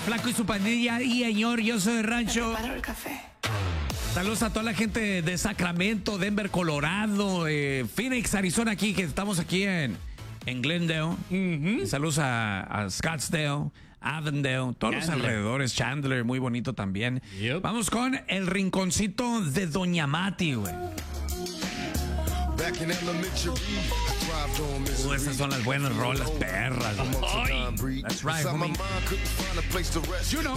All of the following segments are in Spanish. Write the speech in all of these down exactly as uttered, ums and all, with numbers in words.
Flaco y su pandilla. Y señor, yo soy de rancho. Para el café. Saludos a toda la gente de Sacramento, Denver, Colorado, eh, Phoenix, Arizona, aquí, que estamos aquí en, en Glendale. Uh-huh. Saludos a, a Scottsdale, Avondale, todos Chandler. Los alrededores. Chandler, muy bonito también. Yep. Vamos con el rinconcito de Doña Mati, güey. Uh, esas son las buenas rolas, perras. Ay, that's right, homie. You know.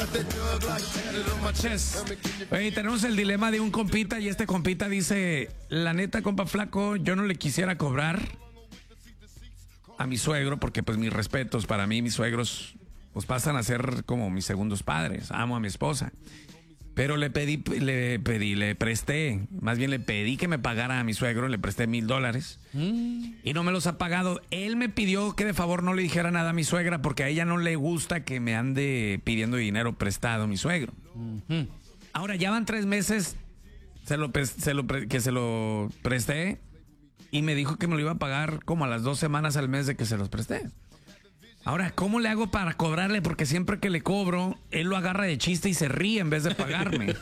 Oye, tenemos el dilema de un compita y este compita dice, la neta, compa Flaco, yo no le quisiera cobrar a mi suegro porque pues mis respetos, para mí mis suegros pues pasan a ser como mis segundos padres. Amo a mi esposa. Pero le pedí, le pedí, le presté, más bien le pedí que me pagara a mi suegro, le presté mil dólares mm. y no me los ha pagado. Él me pidió que de favor no le dijera nada a mi suegra porque a ella no le gusta que me ande pidiendo dinero prestado a mi suegro. Mm-hmm. Ahora ya van tres meses se lo, se lo, que se lo presté y me dijo que me lo iba a pagar como a las dos semanas al mes de que se los presté. Ahora, ¿cómo le hago para cobrarle? Porque siempre que le cobro, él lo agarra de chiste y se ríe en vez de pagarme.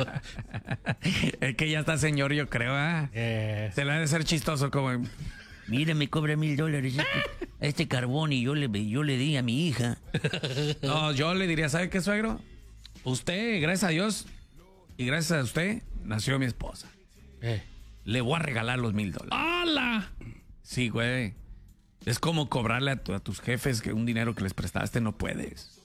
Es que ya está señor, yo creo, ¿eh? Yeah. Se le ha de ser chistoso como... Mira, me cobra mil dólares este, este carbón y yo le, yo le di a mi hija. No, yo le diría, ¿sabe qué, suegro? Usted, gracias a Dios, y gracias a usted, nació mi esposa. Eh. Le voy a regalar los mil dólares. ¡Hala! Sí, güey. Es como cobrarle a, tu, a tus jefes que un dinero que les prestaste no puedes.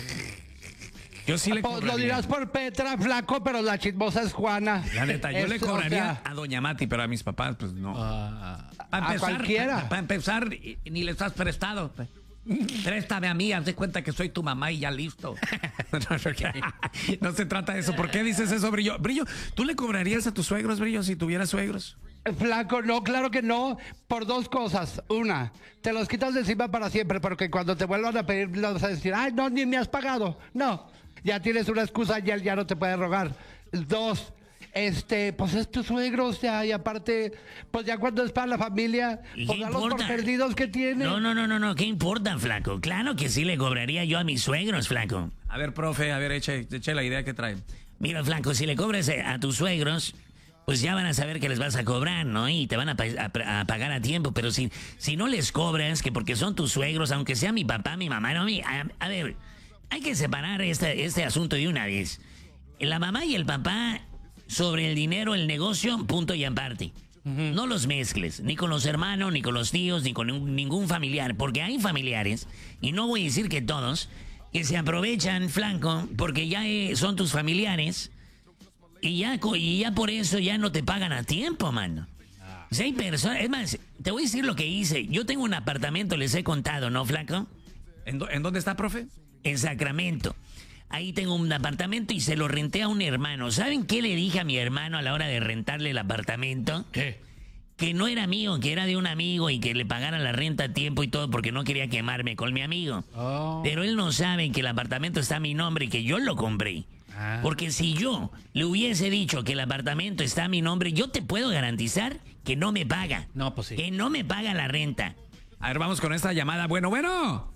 Yo sí le cobraría. Lo dirás por Petra, Flaco, pero la chismosa es Juana. La neta, yo es, le cobraría o sea, a Doña Mati, pero a mis papás, pues no. Uh, para empezar, a cualquiera. Para empezar, ni les has prestado. Préstame a mí, haz de cuenta que soy tu mamá y ya listo. no, no, no se trata de eso. ¿Por qué dices eso, Brillo? Brillo, ¿tú le cobrarías a tus suegros, Brillo, si tuvieras suegros? Flaco, no, claro que no, por dos cosas. Una, te los quitas de encima para siempre, porque cuando te vuelvan a pedir, los vas a decir, ay, no, ni me has pagado. No, ya tienes una excusa y él ya no te puede rogar. Dos, este, pues es tu suegro, o sea, y aparte, pues ya cuando es para la familia, pues da los por perdidos que tiene. No, no, no, no, no, ¿qué importa, Flaco? Claro que sí le cobraría yo a mis suegros, Flaco. A ver, profe, a ver, eche, eche la idea que trae. Mira, Flaco, si le cobras a tus suegros, pues ya van a saber que les vas a cobrar, ¿no? Y te van a, a, a pagar a tiempo. Pero si, si no les cobras, que porque son tus suegros, aunque sea mi papá, mi mamá, no, mi, a, a ver, hay que separar este, este asunto de una vez. La mamá y el papá, sobre el dinero, el negocio, punto y aparte. Uh-huh. No los mezcles, ni con los hermanos, ni con los tíos, ni con un, ningún familiar. Porque hay familiares, y no voy a decir que todos, que se aprovechan, Flanco, porque ya eh, son tus familiares. Y ya, y ya por eso ya no te pagan a tiempo, mano. O sea, hay personas... Es más, te voy a decir lo que hice. Yo tengo un apartamento, les he contado, ¿no, Flaco? ¿En, do, ¿en dónde está, profe? En Sacramento. Ahí tengo un apartamento y se lo renté a un hermano. ¿Saben qué le dije a mi hermano a la hora de rentarle el apartamento? ¿Qué? Que no era mío, que era de un amigo y que le pagara la renta a tiempo y todo porque no quería quemarme con mi amigo. Oh. Pero él no sabe que el apartamento está a mi nombre y que yo lo compré. Ah. Porque si yo le hubiese dicho que el apartamento está a mi nombre, yo te puedo garantizar que no me paga. No, pues sí. Que no me paga la renta. A ver, vamos con esta llamada. Bueno, bueno.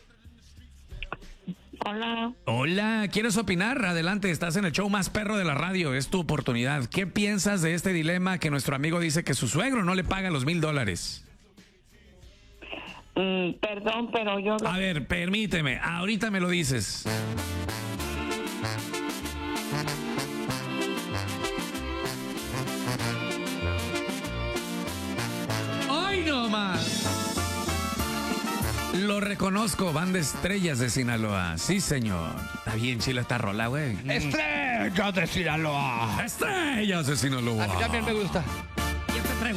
Hola. Hola, ¿quieres opinar? Adelante, estás en el show más perro de la radio, es tu oportunidad. ¿Qué piensas de este dilema que nuestro amigo dice que su suegro no le paga los mil dólares? Mm, perdón, pero yo... A ver, permíteme, ahorita me lo dices. ¡Ay, no más! Lo reconozco, banda Estrellas de Sinaloa. Sí, señor. Está bien chila esta rola, güey. ¡Estrellas de Sinaloa! ¡Estrellas de Sinaloa! A mí también me gusta.